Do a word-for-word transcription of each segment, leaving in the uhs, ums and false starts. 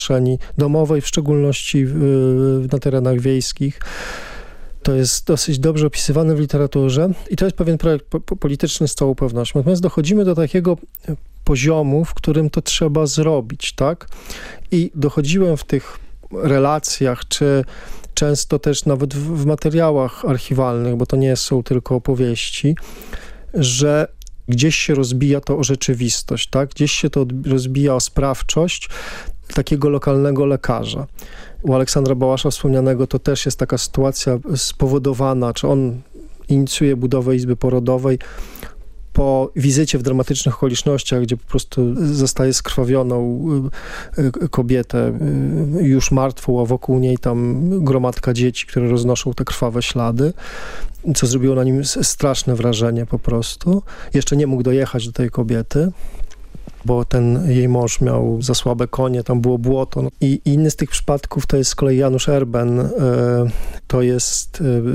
przestrzeni domowej, w szczególności w, na terenach wiejskich. To jest dosyć dobrze opisywane w literaturze i to jest pewien projekt po, po, polityczny z całą pewnością. Natomiast dochodzimy do takiego poziomu, w którym to trzeba zrobić, tak? I dochodziłem w tych relacjach, czy często też nawet w, w materiałach archiwalnych, bo to nie są tylko opowieści, że gdzieś się rozbija to o rzeczywistość, tak? Gdzieś się to rozbija o sprawczość takiego lokalnego lekarza. U Aleksandra Bałasza wspomnianego to też jest taka sytuacja spowodowana, czy on inicjuje budowę izby porodowej po wizycie w dramatycznych okolicznościach, gdzie po prostu zostaje skrwawioną kobietę, już martwą, a wokół niej tam gromadka dzieci, które roznoszą te krwawe ślady, co zrobiło na nim straszne wrażenie po prostu. Jeszcze nie mógł dojechać do tej kobiety, bo ten jej mąż miał za słabe konie, tam było błoto. I inny z tych przypadków to jest z kolei Janusz Erben. To jest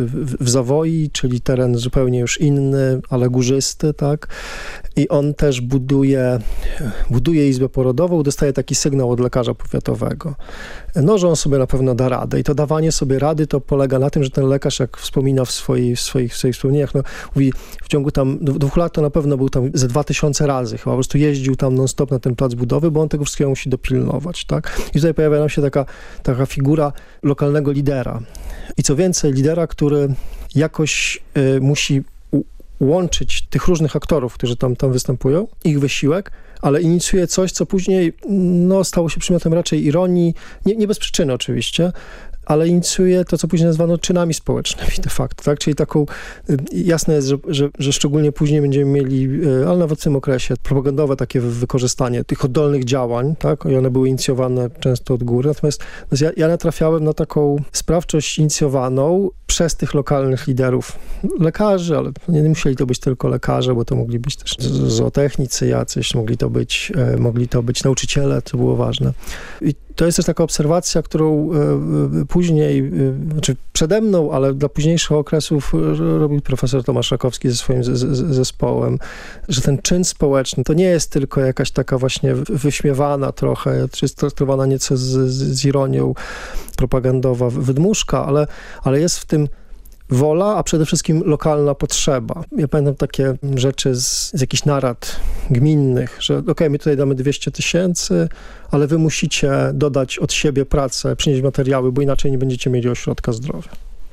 w Zawoi, czyli teren zupełnie już inny, ale górzysty, tak? I on też buduje, buduje izbę porodową, dostaje taki sygnał od lekarza powiatowego. No, że on sobie na pewno da radę. I to dawanie sobie rady to polega na tym, że ten lekarz, jak wspomina w swoich, w swoich, w swoich wspomnieniach, no, mówi, w ciągu tam dwóch lat to na pewno był tam ze dwa tysiące razy, chyba po prostu jeździł tam non-stop na ten plac budowy, bo on tego wszystkiego musi dopilnować, tak? I tutaj pojawia nam się taka, taka figura lokalnego lidera. I co więcej, lidera, który jakoś y, musi u, łączyć tych różnych aktorów, którzy tam, tam występują, ich wysiłek, ale inicjuje coś, co później no, stało się przedmiotem raczej ironii, nie, nie bez przyczyny oczywiście, ale inicjuje to, co później nazwano czynami społecznymi de facto, tak? Czyli taką, jasne jest, że, że, że szczególnie później będziemy mieli, ale nawet w tym okresie, propagandowe takie wykorzystanie tych oddolnych działań, tak? I one były inicjowane często od góry, natomiast ja, ja natrafiałem na taką sprawczość inicjowaną przez tych lokalnych liderów, lekarzy, ale nie musieli to być tylko lekarze, bo to mogli być też zootechnicy jacyś, mogli to być, mogli to być nauczyciele, co było ważne. I to jest też taka obserwacja, którą y, później, y, znaczy przede mną, ale dla późniejszych okresów robił profesor Tomasz Rakowski ze swoim z, z, zespołem, że ten czyn społeczny to nie jest tylko jakaś taka właśnie wyśmiewana trochę, czy jest traktowana nieco z, z, z ironią propagandowa wydmuszka, ale, ale jest w tym wola, a przede wszystkim lokalna potrzeba. Ja pamiętam takie rzeczy z, z jakichś narad gminnych, że okej, okay, my tutaj damy dwieście tysięcy, ale wy musicie dodać od siebie pracę, przynieść materiały, bo inaczej nie będziecie mieli ośrodka zdrowia.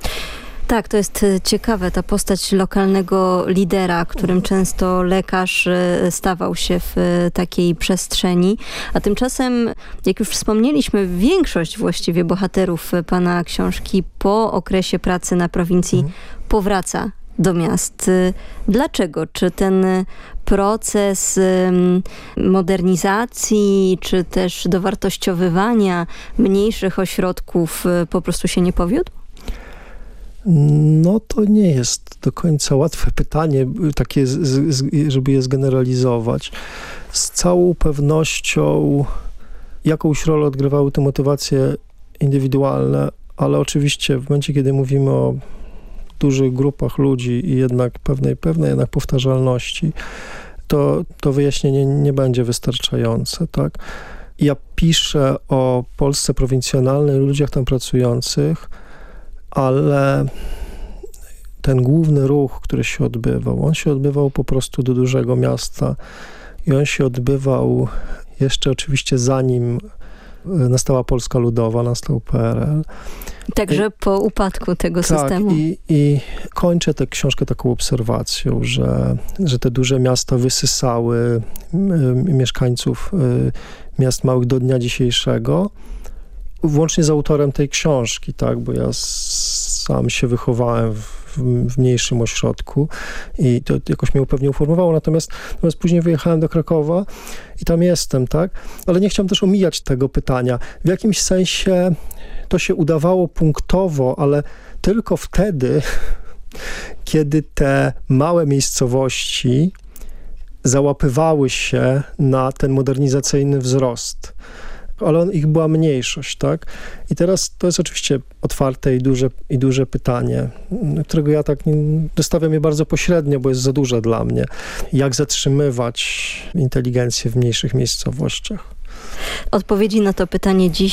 Tak, to jest ciekawe, ta postać lokalnego lidera, którym często lekarz stawał się w takiej przestrzeni. A tymczasem, jak już wspomnieliśmy, większość właściwie bohaterów pana książki po okresie pracy na prowincji mhm. powraca do miast. Dlaczego? Czy ten proces modernizacji, czy też dowartościowywania mniejszych ośrodków po prostu się nie powiódł? No to nie jest do końca łatwe pytanie, takie, z, z, żeby je zgeneralizować. Z całą pewnością jakąś rolę odgrywały te motywacje indywidualne, ale oczywiście w momencie, kiedy mówimy o dużych grupach ludzi i jednak pewnej, pewnej jednak powtarzalności, to, to wyjaśnienie nie będzie wystarczające, tak? Ja piszę o Polsce prowincjonalnej, ludziach tam pracujących, ale ten główny ruch, który się odbywał, on się odbywał po prostu do dużego miasta i on się odbywał jeszcze oczywiście zanim nastała Polska Ludowa, nastał P R L. Także I, po upadku tego tak, systemu. I, i kończę tę książkę taką obserwacją, że, że te duże miasta wysysały y, mieszkańców y, miast małych do dnia dzisiejszego, włącznie z autorem tej książki, tak, bo ja sam się wychowałem w, w mniejszym ośrodku i to jakoś mnie pewnie uformowało, natomiast, natomiast później wyjechałem do Krakowa i tam jestem, tak, ale nie chciałem też omijać tego pytania. W jakimś sensie to się udawało punktowo, ale tylko wtedy, kiedy te małe miejscowości załapywały się na ten modernizacyjny wzrost. Ale on, ich była mniejszość, tak? I teraz to jest oczywiście otwarte i duże, i duże pytanie, którego ja tak dostawiam je bardzo pośrednio, bo jest za duże dla mnie. Jak zatrzymywać inteligencję w mniejszych miejscowościach? Odpowiedzi na to pytanie dziś